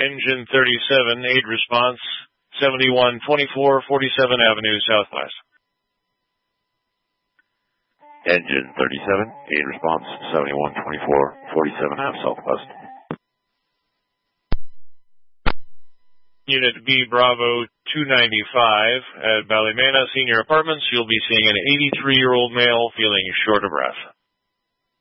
Engine 37, aid response, 7124 47 Avenue Southwest. Engine 37, aid response, 7124 47 Ave Southwest. Unit B Bravo 295 at Ballymena Senior Apartments. You'll be seeing an 83-year-old male feeling short of breath.